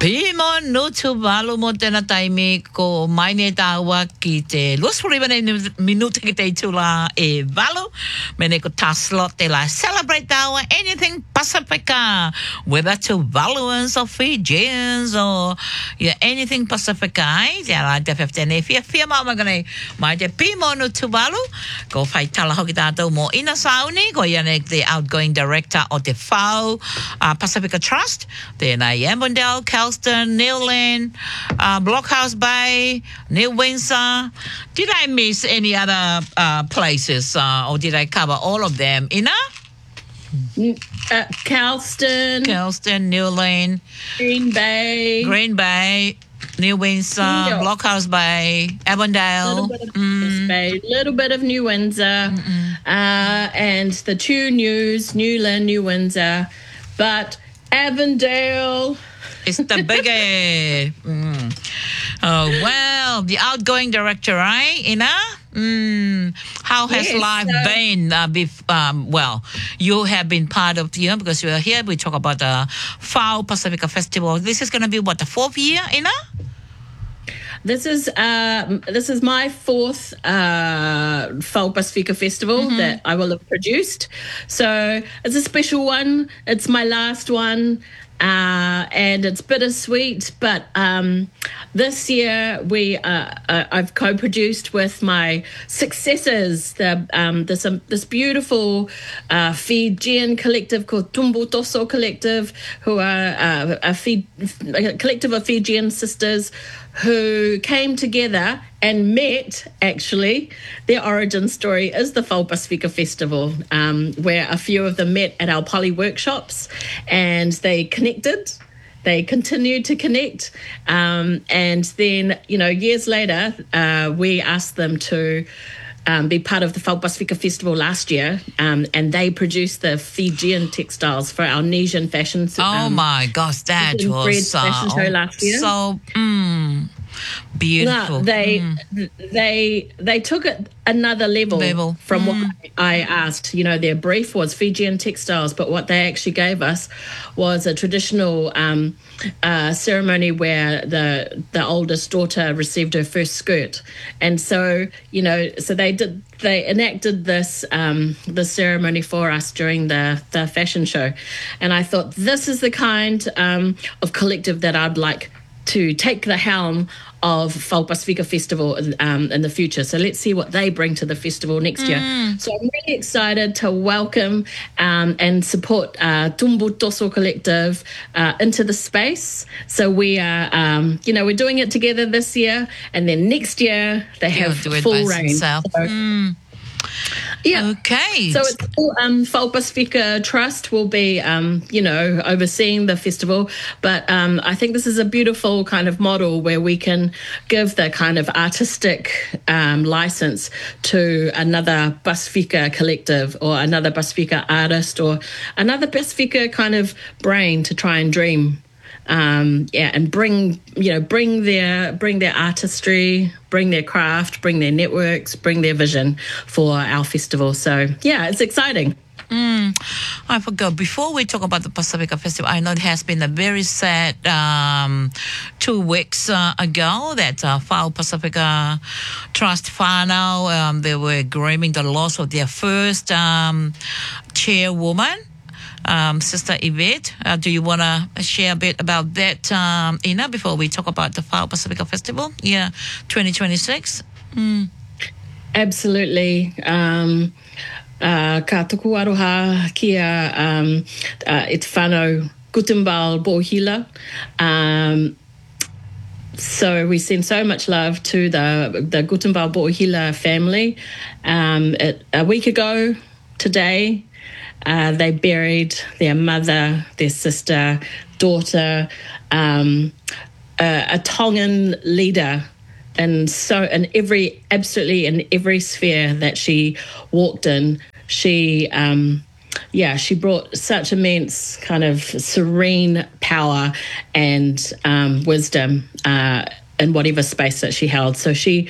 Pimo no tuvalu mo tena taimi ko maine tawa ki te luspribane minuta ki te tula e valu. Mene ko taslo te la celebrate tawa anything Pacifica, whether to Valuans or Fijians or anything Pacifica. Ja la te 15 e fia mama gane mai te pimo no tuvalu ko fai tala hoki tātou mo ina sauni ko iane the outgoing director of the FAO Pacifica Trust. Tēnā Avondale, Kelston, Newland, Blockhouse Bay, New Windsor. Did I miss any other places or did I cover all of them? Ina? Kelston, Newland, Green Bay, New Windsor, Blockhouse Bay, Avondale. Little bit of New Windsor, and the two Newland, New Windsor, but Avondale. It's the biggie. Oh, well, the outgoing director, right, Ina? How has life been? Well, you have been part of the year because you are here. We talk about the FAO Pacifica Festival. This is going to be, what, the 4th year, Ina? This is my 4th FAO Pacifica Festival that I will have produced. So it's a special one. It's my last one. And it's bittersweet, but this year I've co-produced with my successors this beautiful Fijian collective called Tumbu Toso Collective, who are a collective of Fijian sisters who came together and met. Actually, their origin story is the FAO Pacifica Festival, where a few of them met at our poly workshops and they connected. They continued to connect. And then, years later, we asked them to be part of the FAO Pacifica Festival last year, and they produced the Fijian textiles for our Nesian fashion. Oh my gosh, that was fashion show last year. So beautiful. No, they took it another level from what I asked. Their brief was Fijian textiles, but what they actually gave us was a traditional ceremony where the oldest daughter received her first skirt, and so they enacted this ceremony for us during the fashion show, and I thought this is the kind of collective that I'd like to take the helm of FAO Pacifica Festival in the future. So let's see what they bring to the festival next year. So I'm really excited to welcome and support Tumbu Toso Collective into the space. So we are, we're doing it together this year, and then next year they have full reign. Yeah. Okay. So it's FAO Pacifica Trust will be, overseeing the festival. But I think this is a beautiful kind of model where we can give the kind of artistic license to another Pacifica collective or another Pacifica artist or another Pacifica kind of brain to try and dream. And bring their artistry, bring their craft, bring their networks, bring their vision for our festival. So, it's exciting. I forgot. Before we talk about the Pacifica Festival, I know it has been a very sad 2 weeks ago that FAO Pacifica Trust whānau, they were grieving the loss of their first chairwoman. Sister Yvette, do you want to share a bit about that, Ina, before we talk about the FAO Pacifica Festival? 2026? Absolutely. Ka tuku aroha kia e te whānau Gutenberg Bohila. So we send so much love to the Gutenberg Bohila family. A week ago today, they buried their mother, their sister, daughter, a Tongan leader, and so in every sphere that she walked in, she brought such immense kind of serene power and wisdom in whatever space that she held. So she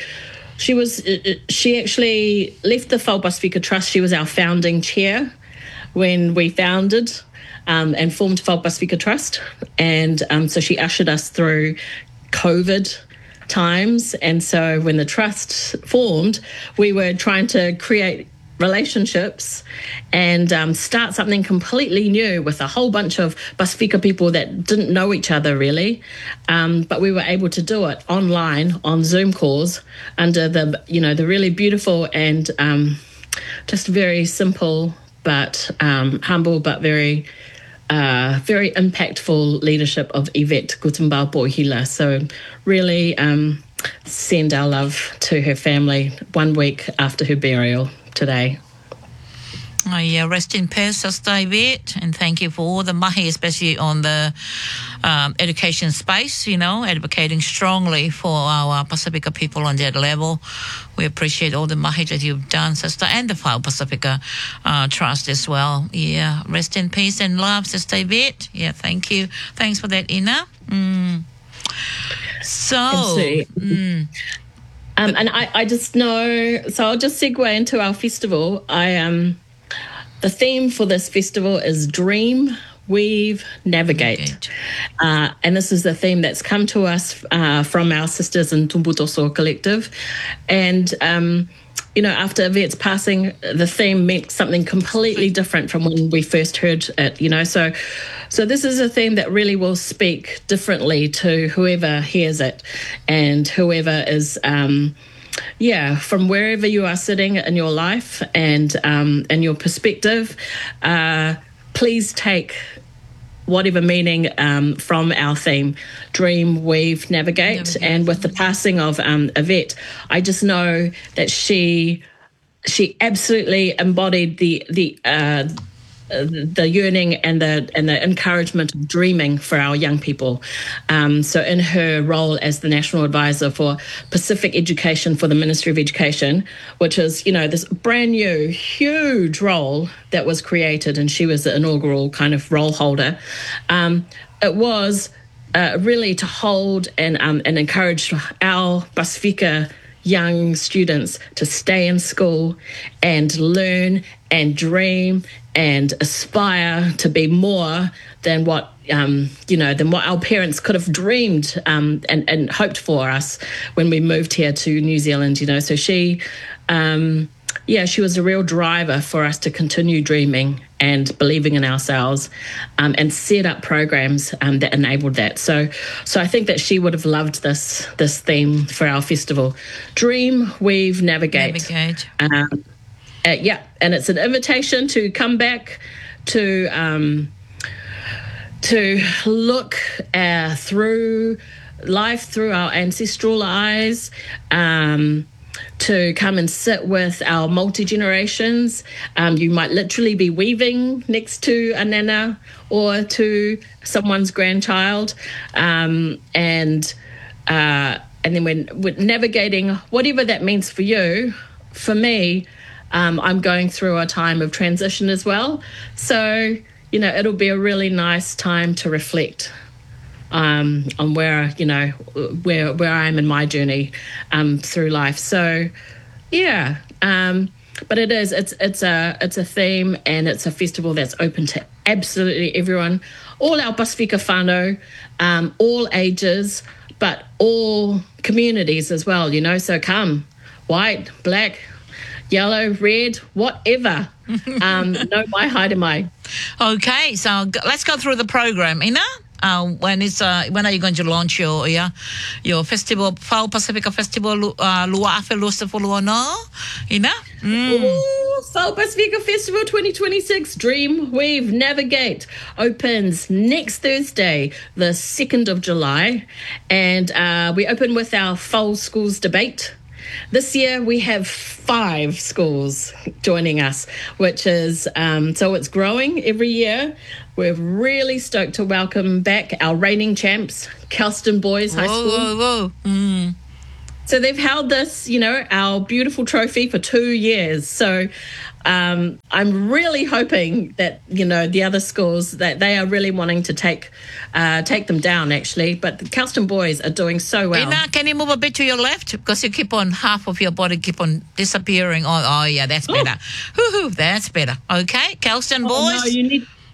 actually left the FAO Pacifica Trust. She was our founding chair when we founded. and formed Whao Pasifika Trust. And so she ushered us through COVID times. And so when the trust formed, we were trying to create relationships and start something completely new with a whole bunch of Pasifika people that didn't know each other really, but we were able to do it online on Zoom calls under the really beautiful and just very simple but humble but very impactful leadership of Yvette Guttenbauer Pohila. So really send our love to her family 1 week after her burial today. Oh, yeah, rest in peace, Sister Yvette, and thank you for all the mahi, especially on the education space, advocating strongly for our Pasifika people on that level. We appreciate all the mahi that you've done, Sister, and the Whao Pasifika Trust as well. Yeah, rest in peace and love, Sister Yvette. Yeah, thank you. Thanks for that, Ina. And I just know, so I'll just segue into our festival. The theme for this festival is Dream, Weave, Navigate. And this is the theme that's come to us from our sisters in Tumbutoso Collective. And, after Yvette's passing, the theme meant something completely different from when we first heard it, So this is a theme that really will speak differently to whoever hears it and whoever is, from wherever you are sitting in your life and your perspective, please take whatever meaning from our theme, Dream, Weave, Navigate. And with the passing of Yvette, I just know that she absolutely embodied the yearning and the encouragement of dreaming for our young people. So in her role as the National Advisor for Pacific Education for the Ministry of Education, which is, this brand new, huge role that was created, and she was the inaugural kind of role holder, it was really to hold and encourage our Pasifika young students to stay in school and learn and dream and aspire to be more than what our parents could have dreamed and hoped for us when we moved here to New Zealand. So she was a real driver for us to continue dreaming and believing in ourselves, and set up programs that enabled that. So I think that she would have loved this theme for our festival. Dream, Weave, Navigate. And it's an invitation to come back to look through life through our ancestral eyes, to come and sit with our multi-generations. You might literally be weaving next to a nana or to someone's grandchild, and then when navigating whatever that means for you. For me, I'm going through a time of transition as well. So, it'll be a really nice time to reflect on where I am in my journey through life. So, but it's a theme, and it's a festival that's open to absolutely everyone, all our Pasifika whānau, all ages, but all communities as well. So come, white, black, yellow, red, whatever. No mai, haere mai. Okay, so let's go through the program, Ina. When are you going to launch your festival, Whao Pasifika Festival, Lua'afe Lusafuluana, Ina? Whao Pasifika Festival 2026, Dream, Weave, Navigate, opens next Thursday, the 2nd of July. And we open with our Whao Schools debate. This year we have 5 schools joining us, which is, so it's growing every year. We're really stoked to welcome back our reigning champs, Kelston Boys High School. So they've held this, our beautiful trophy for 2 years. So I'm really hoping that, the other schools, that they are really wanting to take them down, actually. But the Kelston Boys are doing so well. Ina, can you move a bit to your left? Because you keep on, half of your body keep on disappearing. Oh yeah, that's better. That's better. Okay, Kelston Boys. No,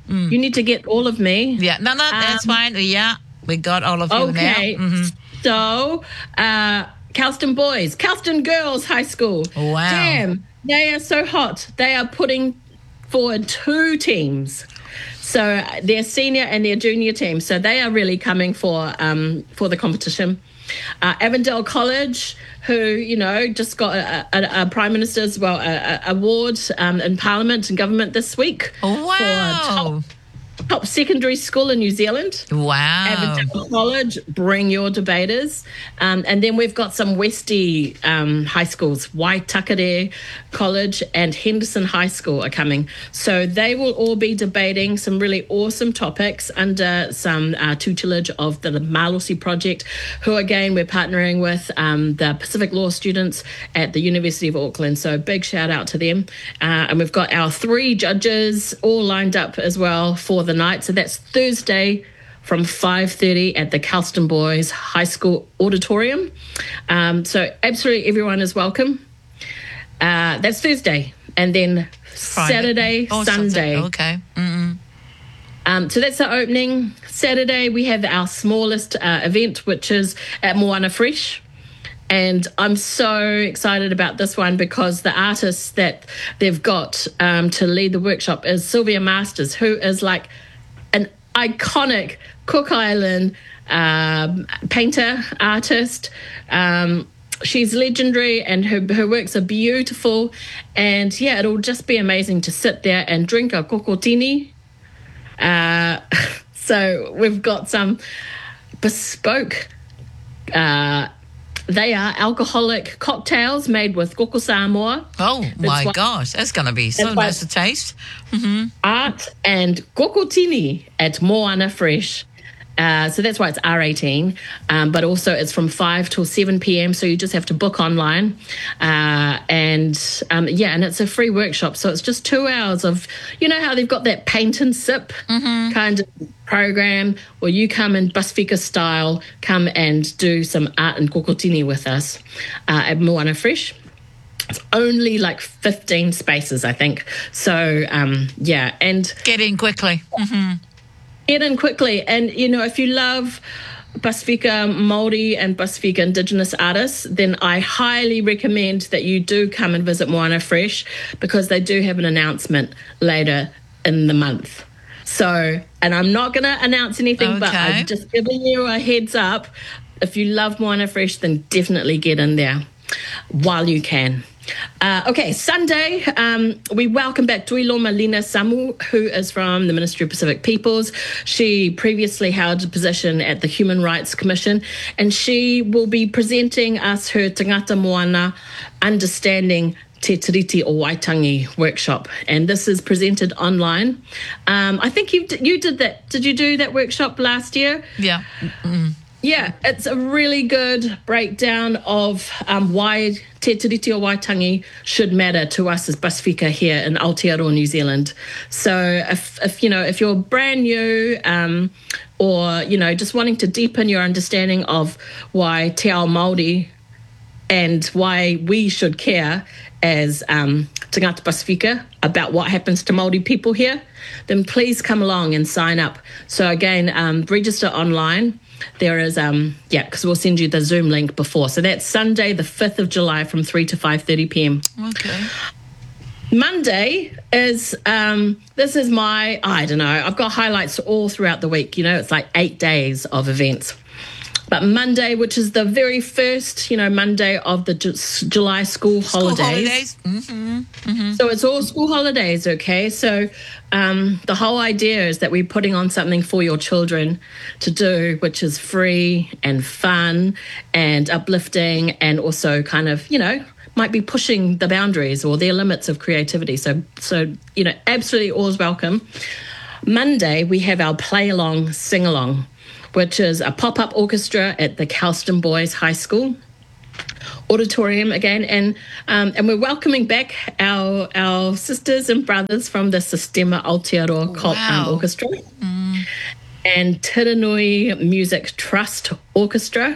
You need to get all of me. Yeah, no, that's fine. Yeah, we got all of you Okay. now. So, Calston Boys, Calston Girls High School. Wow. Damn, they are so hot. They are putting forward 2 teams. So their senior and their junior team. So they are really coming for the competition. Avondale College, who, just got a Prime Minister's, award in Parliament and government this week. Wow. For top secondary school in New Zealand. Wow. Avondale College, bring your debaters. And then we've got some Westie high schools. Waitakere College and Henderson High School are coming. So they will all be debating some really awesome topics under some tutelage of the Malosi Project, who, again, we're partnering with the Pacific Law students at the University of Auckland. So big shout out to them. And we've got our 3 judges all lined up as well for the night. So that's Thursday from 5:30 at the Calston Boys High School Auditorium. So absolutely everyone is welcome. That's Thursday. And then Saturday, Sunday. Okay. So that's the opening. Saturday, we have our smallest event, which is at Moana Fresh. And I'm so excited about this one because the artist that they've got to lead the workshop is Sylvia Masters, who is like an iconic Cook Island painter, artist. She's legendary and her works are beautiful. And, yeah, it'll just be amazing to sit there and drink a kokotini. So we've got some bespoke they are alcoholic cocktails made with koko Samoa. Oh, my gosh. That's going to be so nice to taste. Art and kokotini at Moana Fresh. So that's why it's R18. But also it's from 5 till 7 p.m. So you just have to book online. And it's a free workshop. So it's just 2 hours of, how they've got that paint and sip kind of program, where you come in Pasifika style, come and do some art and kokotini with us at Moana Fresh. It's only like 15 spaces, I think. So, and get in quickly. Get in quickly. And, if you love Pasifika Māori and Pasifika Indigenous artists, then I highly recommend that you do come and visit Moana Fresh, because they do have an announcement later in the month. So, and I'm not going to announce anything, but I'm just giving you a heads up. If you love Moana Fresh, then definitely get in there while you can. Sunday, we welcome back Tuiloma Lina Samu, who is from the Ministry of Pacific Peoples. She previously held a position at the Human Rights Commission, and she will be presenting us her Tangata Moana Understanding Te Tiriti o Waitangi workshop, and this is presented online. I think you did that. Did you do that workshop last year? Yeah. Yeah, it's a really good breakdown of why Te Tiriti o Waitangi should matter to us as Pasifika here in Aotearoa, New Zealand. So if you're brand new or just wanting to deepen your understanding of why Te Ao Māori and why we should care as Tangata Pasifika about what happens to Māori people here, then please come along and sign up. So again, register online. There is, because we'll send you the Zoom link before. So that's Sunday, the 5th of July from 3 to 5:30 p.m. Okay. Monday is, this is my, I've got highlights all throughout the week. It's like 8 days of events. But Monday, which is the very first, Monday of the July school holidays. So it's all school holidays, okay? So the whole idea is that we're putting on something for your children to do, which is free and fun and uplifting, and also kind of, might be pushing the boundaries or their limits of creativity. So absolutely all's welcome. Monday, we have our play-along, sing-along, which is a pop-up orchestra at the Calston Boys High School Auditorium again. And we're welcoming back our sisters and brothers from the Sistema Aotearoa Orchestra and Tiranui Music Trust Orchestra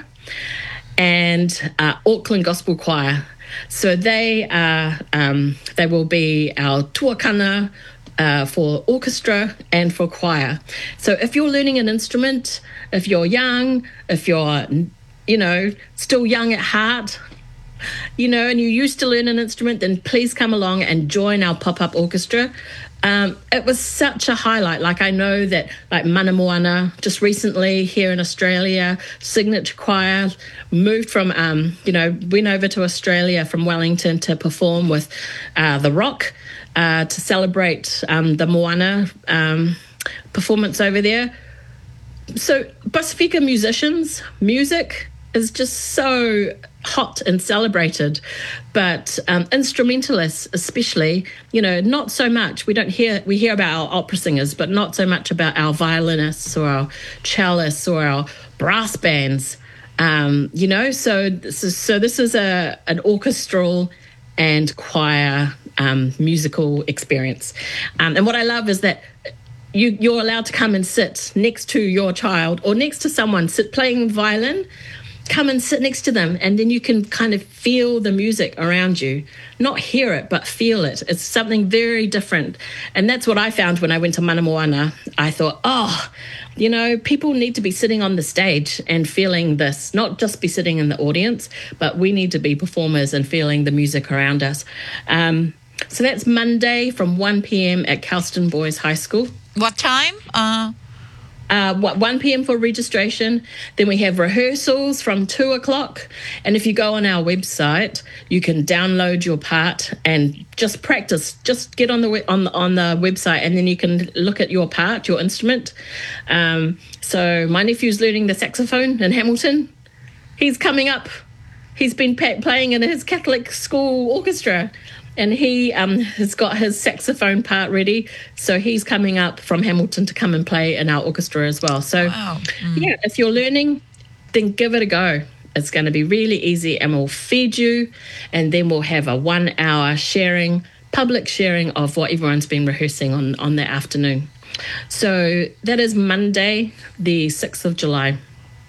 and Auckland Gospel Choir. So they will be our tuakana for orchestra and for choir. So if you're learning an instrument, if you're young, if you're, still young at heart, and you used to learn an instrument, then please come along and join our pop-up orchestra. It was such a highlight. Like, I know that, like, Mana Moana, just recently here in Australia, Signature Choir moved from, went over to Australia from Wellington to perform with The Rock to celebrate the Moana performance over there. So Pasifika musicians, music is just so hot and celebrated, but instrumentalists especially, not so much. We hear about our opera singers, but not so much about our violinists or our cellists or our brass bands. So this is an orchestral and choir musical experience. And what I love is that you're allowed to come and sit next to your child or next to someone playing violin. Come and sit next to them, and then you can kind of feel the music around you. Not hear it, but feel it. It's something very different. And that's what I found when I went to Mana Moana. I thought, people need to be sitting on the stage and feeling this, not just be sitting in the audience, but we need to be performers and feeling the music around us. So that's Monday from 1 p.m. at Kelston Boys High School. What time? 1 p.m. for registration. Then we have rehearsals from 2 o'clock. And if you go on our website, you can download your part and just practice. Just get on the website, and then you can look at your part, your instrument. So my nephew's learning the saxophone in Hamilton. He's coming up. He's been playing in his Catholic school orchestra. And he has got his saxophone part ready. So he's coming up from Hamilton to come and play in our orchestra as well. So, if you're learning, then give it a go. It's going to be really easy, and we'll feed you. And then we'll have a 1 hour public sharing of what everyone's been rehearsing on that afternoon. So that is Monday, the 6th of July.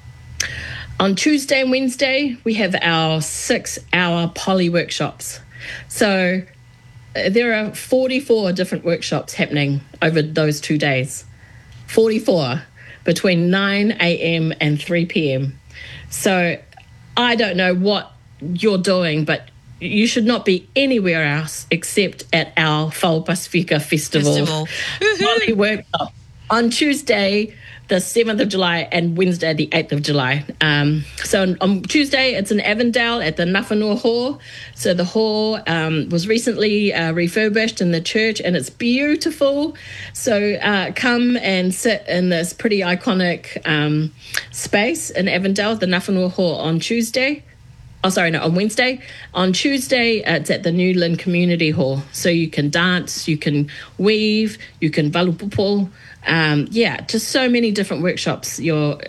On Tuesday and Wednesday, we have our 6-hour poly workshops. So there are 44 different workshops happening over those 2 days. 44 between 9 a.m. and 3 p.m. So I don't know what you're doing, but you should not be anywhere else except at our Fau Pasifika Festival. Poly workshop on Tuesday, the 7th of July, and Wednesday, the 8th of July. So on Tuesday, it's in Avondale at the Nawhanua Hall. So the hall was recently refurbished in the church, and it's beautiful. So come and sit in this pretty iconic space in Avondale, the Nawhanua Hall on Tuesday. On Wednesday. On Tuesday, it's at the New Lynn Community Hall. So you can dance, you can weave, you can valupupo. Just so many different workshops. You'll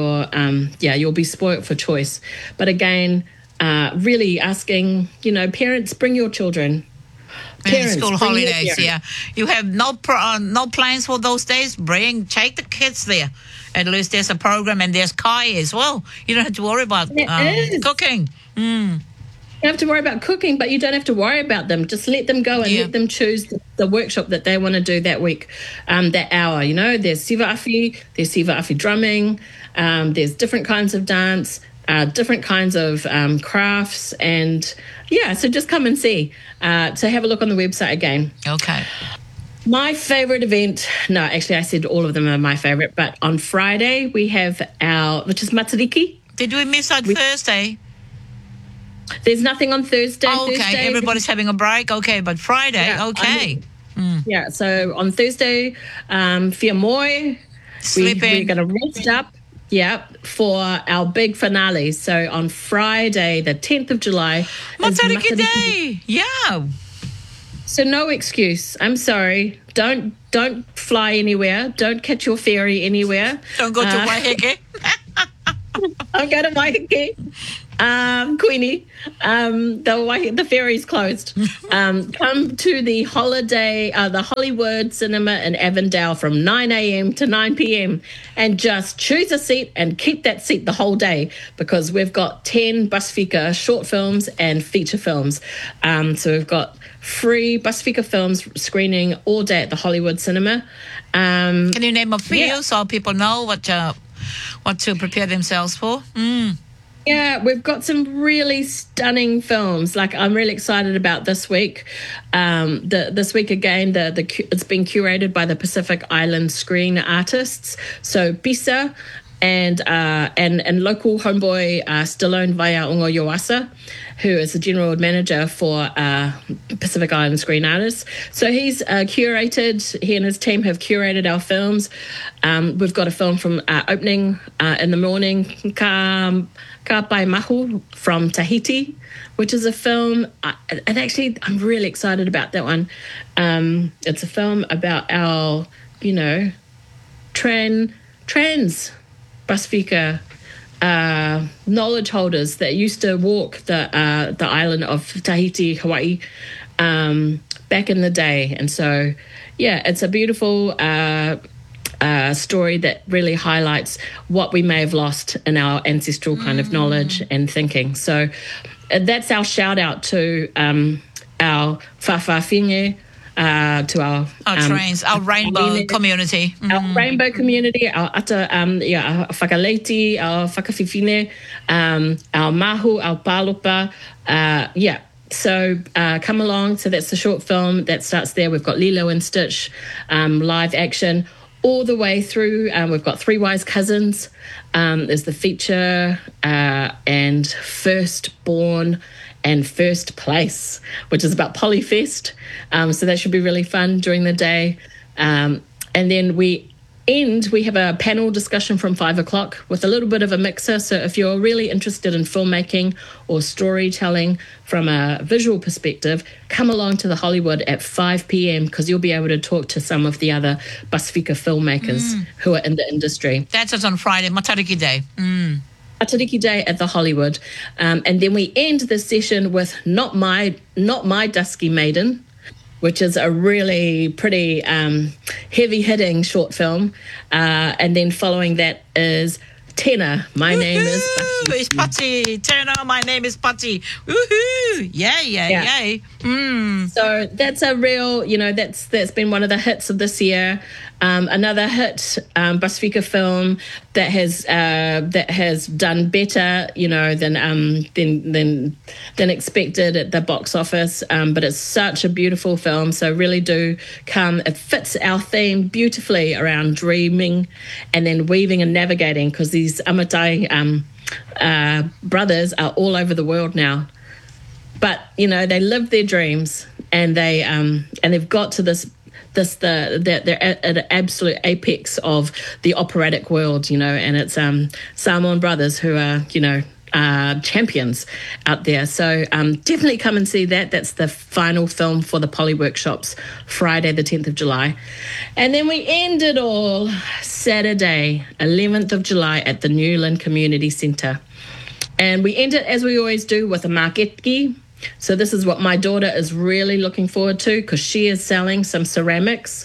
be spoilt for choice. But again, really asking, parents, bring your children. Parents, school holidays, you have no plans for those days. Take the kids there. At least there's a program, and there's kai as well. You don't have to worry about cooking. You have to worry about cooking, but you don't have to worry about them. Just let them go and let them choose the workshop that they want to do that week, that hour. There's siva afi drumming, there's different kinds of dance, different kinds of crafts, and so just come and see. So have a look on the website again. Okay. My favorite event, no, actually I said all of them are my favorite, but on Friday we have which is Matariki. Did we miss out Thursday? There's nothing on Thursday. Oh, okay, Thursday, everybody's having a break. Okay, but Friday, okay. So on Thursday, Fia Moi, we're going to rest up. For our big finale. So on Friday, the 10th of July, Matariki Day. Yeah. So no excuse. I'm sorry. Don't fly anywhere. Don't catch your ferry anywhere. Don't go to Waiheke. Don't go to Waiheke. Queenie, the ferry's closed. Come to the the Hollywood Cinema in Avondale from 9 a.m. to 9 p.m. and just choose a seat and keep that seat the whole day, because we've got 10 Pasifika short films and feature films. So we've got free Pasifika Films screening all day at the Hollywood Cinema. Can you name a few Yeah. so people know what to prepare themselves for? Yeah, we've got some really stunning films. Like, I'm really excited about this week. This week again, it's been curated by the Pacific Island Screen Artists. So Pisa and local homeboy Stallone Vaya Ungo Yoasa, who is the general manager for Pacific Island Screen Artists. So he and his team have curated our films. We've got a film from opening in the morning, Ka Pai Mahu from Tahiti, which is a film, and actually I'm really excited about that one. It's a film about our, trans Pasifika knowledge holders that used to walk the island of Tahiti, Hawaii, back in the day. And so, yeah, it's a beautiful story that really highlights what we may have lost in our ancestral kind of knowledge and thinking. So that's our shout out to our whawhawhinge, to our trains, our rainbow community. Our rainbow community, our ata, our whakaleiti, our whakawhiwhine, our mahu, our palopa, So come along. So that's the short film that starts there. We've got Lilo and Stitch, live action, all the way through. We've got Three Wise Cousins. There's the feature and Firstborn and First Place, which is about Polyfest. So that should be really fun during the day. And then we have a panel discussion from 5:00 with a little bit of a mixer. So if you're really interested in filmmaking or storytelling from a visual perspective, come along to the Hollywood at 5 p.m. because you'll be able to talk to some of the other Pasifika filmmakers who are in the industry. That's it on Friday, Matariki Day. Atariki Day at the Hollywood. And then we end the session with Not My Dusky Maiden, which is a really pretty heavy-hitting short film. And then following that is Tena, My Name is Pati. It's Pati. Tena, My Name is Pati. Woohoo! Yay. So that's a real, that's been one of the hits of this year. Another hit Pasifika film that has done better, than expected at the box office. But it's such a beautiful film, so really do come. It fits our theme beautifully around dreaming, and then weaving and navigating, because these Amatai brothers are all over the world now. But they live their dreams, and they've got to they're at an absolute apex of the operatic world, and it's Samoan brothers who are champions out there. So definitely come and see that. That's the final film for the Poly Workshops, Friday the 10th of July. And then we end it all Saturday, 11th of July at the Newland Community Centre. And we end it, as we always do, with a maketki. So this is what my daughter is really looking forward to, because she is selling some ceramics.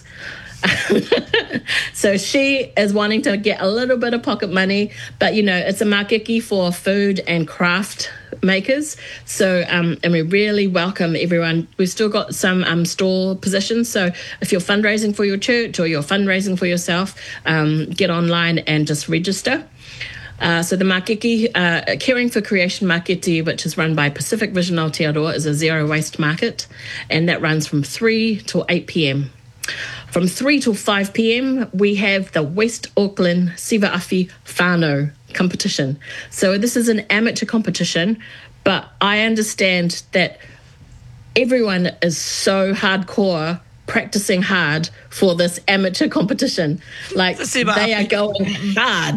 So she is wanting to get a little bit of pocket money, but it's a makeki for food and craft makers. So and we really welcome everyone. We've still got some store positions, so if you're fundraising for your church or you're fundraising for yourself, get online and just register. So the Makeki, Caring for Creation Maketi, which is run by Pacific Vision Aotearoa, is a zero waste market, and that runs from 3 till 8 p.m. From 3 till 5 p.m, we have the West Auckland Siva Afi Whānau competition. So this is an amateur competition, but I understand that everyone is so hardcore practicing hard for this amateur competition. Like, they are going hard.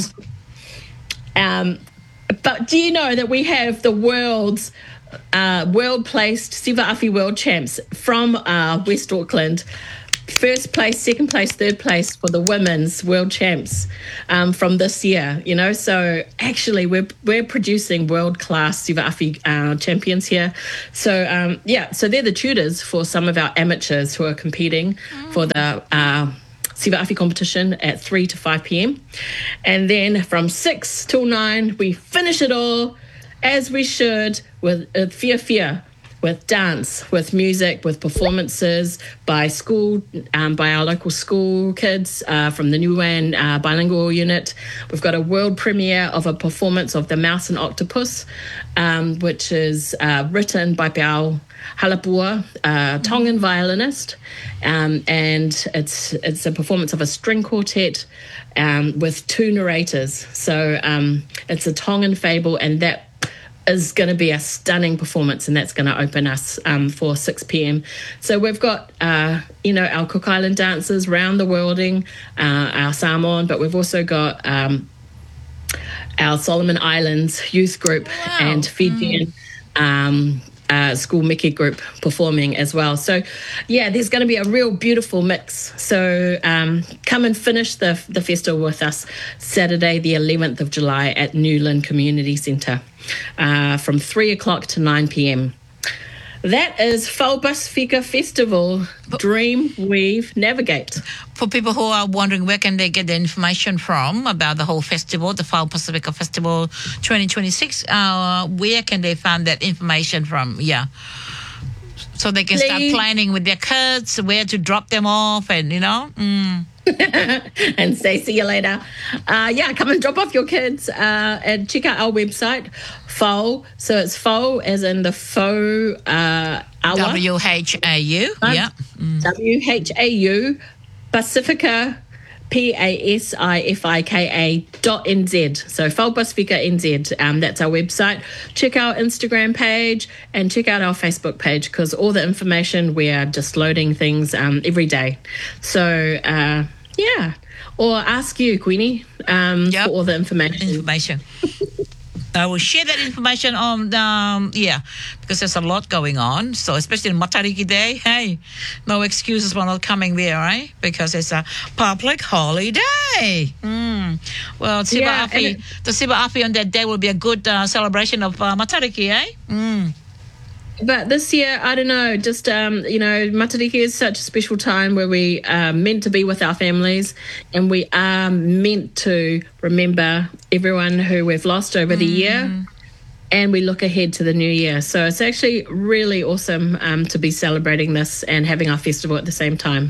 But do you know that we have the world's world-placed Siva Afi world champs from West Auckland? First place, second place, third place for the women's world champs from this year, So actually we're producing world-class Siva Afi champions here. So, so they're the tutors for some of our amateurs who are competing for the Siva Afi competition at 3 to 5 p.m. And then from 6 till 9, we finish it all, as we should, with Fia Fia. with dance, with music, with performances by school, by our local school kids from the Niuan bilingual unit. We've got a world premiere of a performance of The Mouse and Octopus, which is written by Piao Halapua, Tongan violinist, and it's a performance of a string quartet with 2 narrators. So it's a Tongan fable, and that is going to be a stunning performance, and that's going to open us for 6 p.m. So we've got, our Cook Island dancers, Round the Worlding, our Samoan, but we've also got our Solomon Islands youth group and Fijian school Mickey group performing as well. So, yeah, there's going to be a real beautiful mix. So come and finish the festival with us Saturday, the 11th of July at Newland Community Centre from 3 o'clock to 9 p.m. That is Fau Pasifika Festival, Dream, Weave, Navigate. For people who are wondering where can they get the information from about the whole festival, the Fau Pasifika Festival 2026, where can they find that information from? Yeah. So they can start planning with their kids, where to drop them off and, and say, see you later. Come and drop off your kids and check out our website, Fau. So it's Fau as in the Fau Awa. WHAU. Yeah. WHAU, Pacifica, PASIFIKA.NZ. So Fau Pasifika NZ. That's our website. Check our Instagram page and check out our Facebook page, because all the information, we are just loading things every day. So, or ask you, Queenie, for all the information. I will share that information on, because there's a lot going on. So especially in Matariki Day, hey, no excuses for not coming there, right? Because it's a public holiday. Well, the Siba Afi on that day will be a good celebration of Matariki, eh? But this year, I don't know, just, Matariki is such a special time where we are meant to be with our families, and we are meant to remember everyone who we've lost over the year, and we look ahead to the new year. So it's actually really awesome to be celebrating this and having our festival at the same time.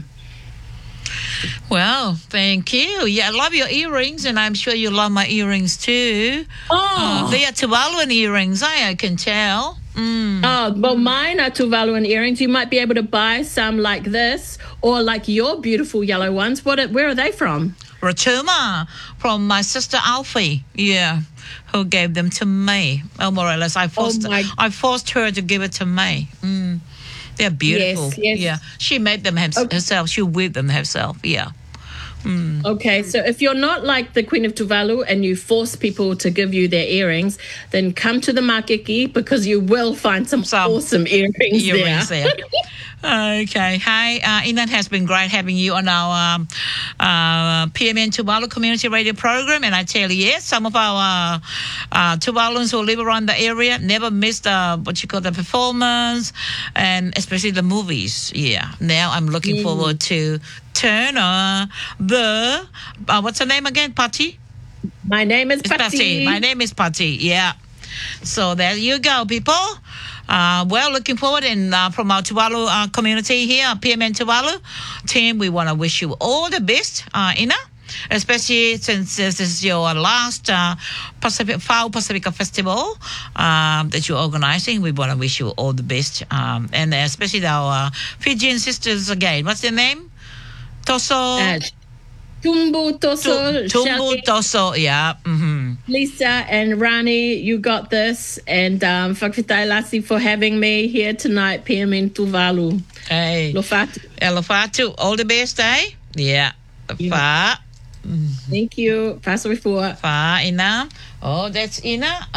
Well, thank you. Yeah, I love your earrings, and I'm sure you love my earrings too. They are Tuvaluan earrings, I can tell. Oh, well, mine are Tuvaluan earrings. You might be able to buy some like this, or like your beautiful yellow ones. Where are they from? Rotuma, from my sister Alfie, who gave them to me. Well, more or less, I forced her to give it to me. They're beautiful. Yes. Yeah, she made them herself. She weaved them herself. Yeah. Okay, so if you're not like the Queen of Tuvalu and you force people to give you their earrings, then come to the Makeki, because you will find some awesome earrings there. Okay. Hi, Inan, has been great having you on our PMN Tuvalu Community Radio program. And I tell you, yes, some of our Tuvaluans who live around the area never miss the performance, and especially the movies. Yeah. Now I'm looking forward to turn what's her name again? Patty? My name is Patty. My name is Patty. Yeah. So there you go, people. Looking forward, and from our Tuvalu community here, PMN Tuvalu team, we want to wish you all the best, Ina, especially since this is your last Fau Pasifika Festival that you're organizing. We want to wish you all the best, and especially our Fijian sisters again. What's their name? Toso. Tumbu Toso. Tumbu Toso, yeah. Lisa and Rani, you got this. And Whakawhitai Lassie for having me here tonight, PMN Tuvalu. Hey. Lofatu. Lofatu. All the best, eh? Yeah. Fa. Thank you. Paso before. Fa, Ina. Oh, that's Ina.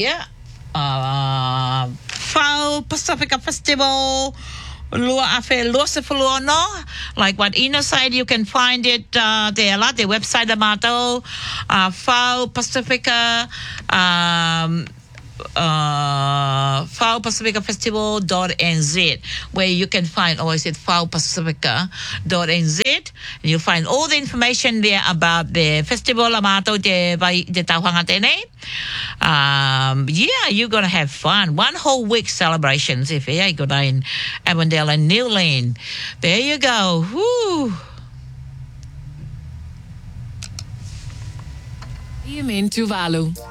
Fau Pasifika Festival. Like what Ina said, you can find it there, the website Amato, Fau Pasifika Fao Pacifica Festival.nz, where you can find, or is it Fao Pacifica.nz? You find all the information there about the festival Amato de Tauhanga Tene. Yeah, you're gonna have fun. One whole week celebrations if you go down in Avondale and New Lane. There you go. Woo. Tuvalu.